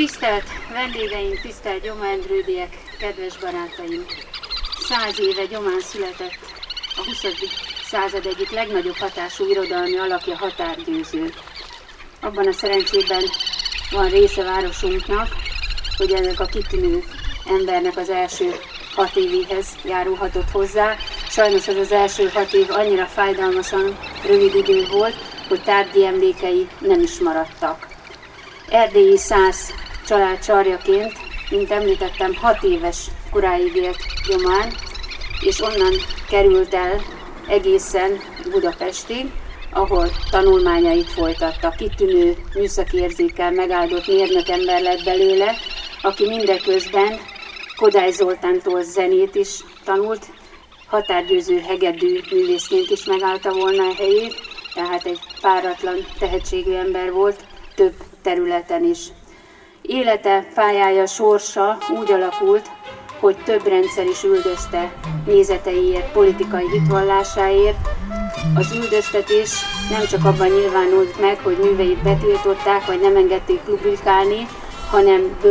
Tisztelt vendégeim, tisztelt gyomaendrődiek, kedves barátaim! 100 éve Gyomán született a 20. század egyik legnagyobb hatású irodalmi alakja, Határ Győző. Abban a szerencsében van része városunknak, hogy ennek a kitűnő embernek az első 6 évéhez járulhatott hozzá. Sajnos az első 6 év annyira fájdalmasan rövid idő volt, hogy tárgyi emlékei nem is maradtak. Erdélyi Szász család sarjaként, mint említettem, 6 éves koráig élt Gyomán, és onnan került el egészen Budapestig, ahol tanulmányait folytatta. Kitűnő műszaki érzékkel megáldott mérnökember lett belőle, aki mindeközben Kodály Zoltántól zenét is tanult, határgyőző hegedű művészként is megállta volna a helyét, tehát egy páratlan tehetségű ember volt több területen is. Élete, pályája, sorsa úgy alakult, hogy több rendszer is üldözte nézeteiért, politikai hitvallásáért. Az üldöztetés nem csak abban nyilvánult meg, hogy műveit betiltották, vagy nem engedték publikálni, hanem